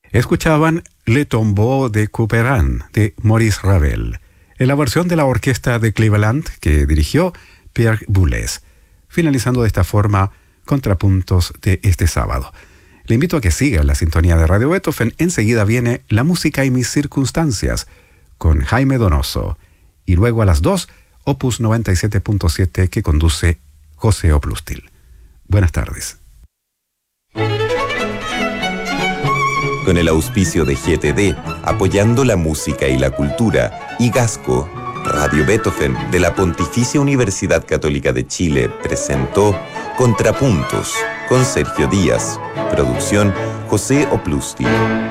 Escuchaban Le Tombeau de Couperin de Maurice Ravel, en la versión de la orquesta de Cleveland que dirigió Pierre Boulez, finalizando de esta forma Contrapuntos de este sábado. Le invito a que siga la sintonía de Radio Beethoven. Enseguida viene La música y mis circunstancias con Jaime Donoso. Y luego a las 2, Opus 97.7 que conduce José Oplustil. Buenas tardes. Con el auspicio de GTD, apoyando la música y la cultura, y Gasco, Radio Beethoven de la Pontificia Universidad Católica de Chile presentó Contrapuntos con Sergio Díaz. Producción José Oplustil.